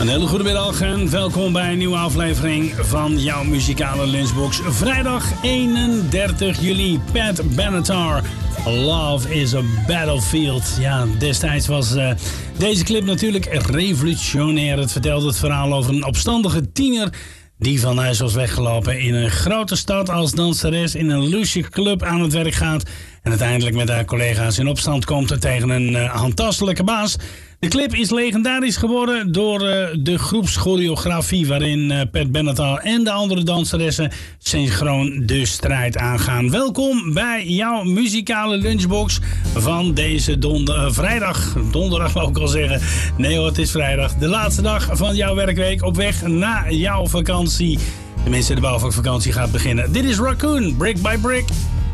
Een hele goede middag en welkom bij een nieuwe aflevering van jouw muzikale lunchbox. Vrijdag 31 juli, Pat Benatar. Love is a Battlefield. Ja, destijds was deze clip natuurlijk revolutionair. Het vertelde het verhaal over een opstandige tiener die van huis was weggelopen in een grote stad als danseres in een luxe club aan het werk gaat en uiteindelijk met haar collega's in opstand komt tegen een handtastelijke baas. De clip is legendarisch geworden door de groepschoreografie waarin Pat Benatar en de andere danseressen synchroon de strijd aangaan. Welkom bij jouw muzikale lunchbox van deze vrijdag. Donderdag wou ik al zeggen. Nee hoor, het is vrijdag. De laatste dag van jouw werkweek op weg naar jouw vakantie. Tenminste, de bouwvakvakantie gaat beginnen. Dit is Raccoon, Brick by Brick.